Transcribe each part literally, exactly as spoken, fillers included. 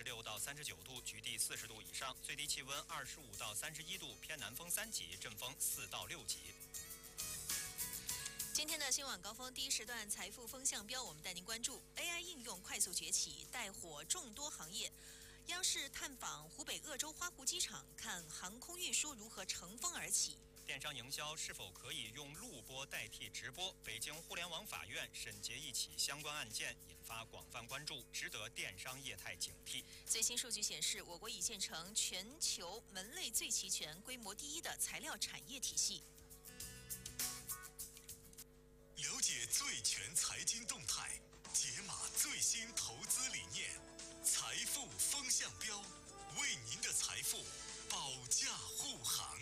六到三十九度，局地四十度以上，最低气温二十五到三十一度，偏南风三级，阵风四到六级。 今天的新晚高峰第一时段财富风向标，我们带您关注 A I 应用快速崛起，带火众多行业。央视探访湖北鄂州花湖机场，看航空运输如何乘风而起。 电商营销是否可以用录播代替直播？北京互联网法院审结一起相关案件，引发广泛关注，值得电商业态警惕。 最新数据显示，我国已建成全球门类最齐全、规模第一的材料产业体系。 了解最全财经动态，解码最新投资理念，财富风向标，为您的财富保驾护航。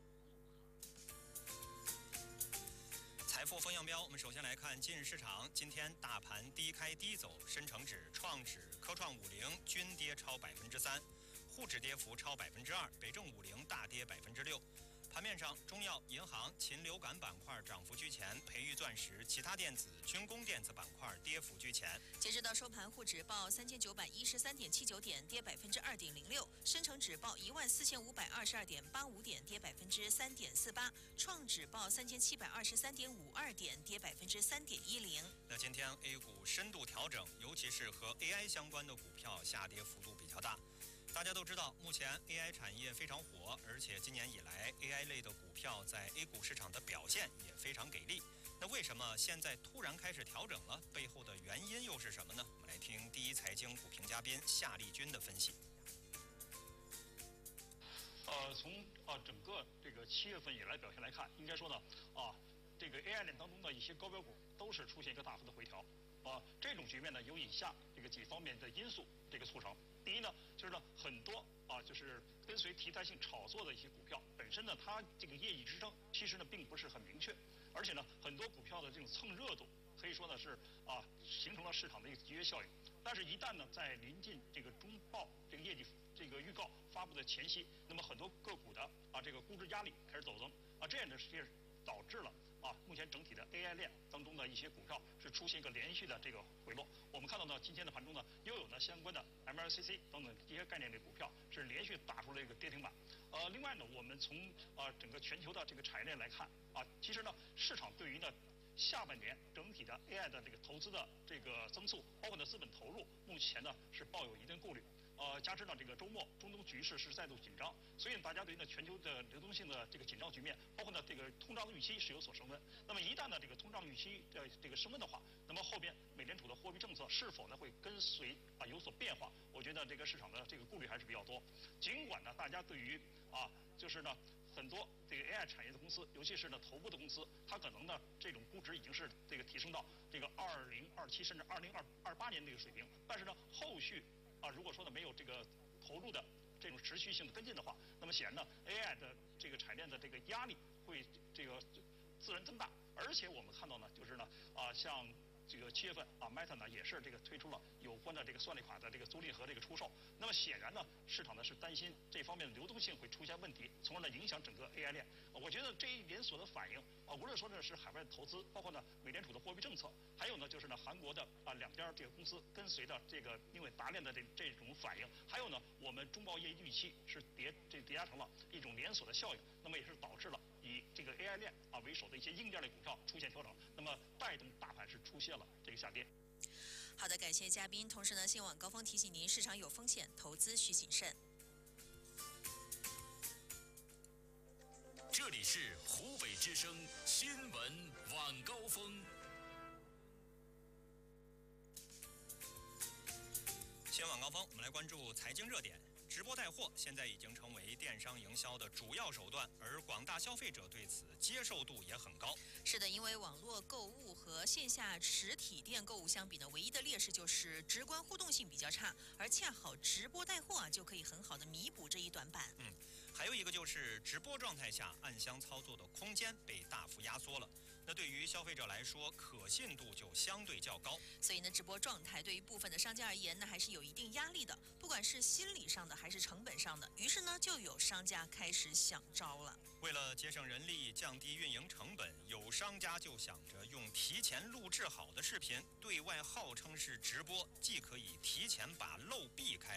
财富风向标，我们首先来看今日市场。今天大盘低开低走，深成指、创指、科创五零均跌超百分之三，沪指跌幅超百分之二，北证五零大跌百分之六。盘面上，中药、银行、禽流感板块涨幅居前，培育钻石、其他电子、军工电子板块跌幅居前。 截止到收盘，沪指报三千九百一十三点七九点，跌百分之二点零六；深成指报一万四千五百二十二点八五点，跌百分之三点四八；创指报三千七百二十三点五二点，跌百分之三点一零。 那今天 A 股深度调整，尤其是和 A I 相关的股票下跌幅度比较大。大家都知道，目前 A I 产业非常火，而且今年以来 A I 类的股票在 A 股市场的表现也非常给力。那为什么现在突然开始调整了？背后的原因又是什么呢？我们来听第一财经股评嘉宾夏立军的分析。 呃，从啊整个这个七月份以来表现来看，应该说呢啊，这个 A I 链当中的一些高标股都是出现一个大幅的回调。啊，这种局面呢，有以下这个几方面的因素这个促成。第一呢，就是呢很多啊，就是跟随题材性炒作的一些股票，本身呢它这个业绩支撑其实呢并不是很明确，而且呢很多股票的这种蹭热度，可以说呢是啊形成了市场的一个集约效应。但是，一旦呢在临近这个中报这个业绩这个预告发布的前夕，那么很多个股的啊这个估值压力开始陡增啊，这样呢是导致了啊，目前整体的 A I 链当中的一些股票是出现一个连续的这个回落。我们看到呢，今天的盘中呢，又有呢相关的 M L C C 等等这些概念类股票是连续打出了一个跌停板。呃，另外呢，我们从啊整个全球的这个产业链来看啊，其实呢，市场对于呢下半年整体的 A I 的这个投资的这个增速，包括呢资本投入，目前呢是抱有一定顾虑。呃，加之呢这个周末中东局势是再度紧张，所以大家对于呢全球的流动性的这个紧张局面，包括呢这个通胀的预期是有所升温。那么一旦呢这个通胀预期的这个升温的话，那么后边美联储的货币政策是否呢会跟随啊有所变化？我觉得这个市场的这个顾虑还是比较多。尽管呢大家对于啊就是呢很多这个 A I 产业的公司，尤其是呢头部的公司，它可能呢这种估值已经是这个提升到这个二零二七甚至二零二二八年这个水平，但是呢后续啊，如果说呢没有这个投入的这种持续性的跟进的话，那么显然呢 A I 的这个产业链的这个压力会这个自然增大，而且我们看到呢，就是呢啊像这个七月份啊 Meta 呢也是这个推出了有关的这个算力卡的这个租赁和这个出售，那么显然呢市场呢是担心这方面的流动性会出现问题，从而呢影响整个 A I 链。我觉得这一连锁的反应啊，无论说呢是海外投资，包括呢美联储的货币政策，还有呢就是呢韩国的啊两家这个公司跟随的这个因为打脸的这这种反应，还有呢我们中报业绩预期是叠这叠加成了一种连锁的效应，那么也是导致了以这个 A I 链啊为首的一些硬件类股票出现调整，那么带动大盘是出现了这个下跌。 好的，感谢嘉宾。同时呢，新晚高峰提醒您，市场有风险，投资需谨慎。 这里是湖北之声新闻晚高峰。 新闻晚高峰，我们来关注财经热点。直播带货现在已经成为电商营销的主要手段，而广大消费者对此接受度也很高。 是的，因为网络购物和线下实体店购物相比呢，唯一的劣势就是直观互动性比较差，而恰好直播带货啊就可以很好的弥补这一短板。 嗯，还有一个就是直播状态下暗箱操作的空间被大幅压缩了，那对于消费者来说可信度就相对较高。 所以呢，直播状态对于部分的商家而言呢，还是有一定压力的，不管是心理上的还是成本上的。于是呢，就有商家开始想招了。 为了节省人力、降低运营成本，有商家就想着用提前录制好的视频，对外号称是直播，既可以提前把漏避开，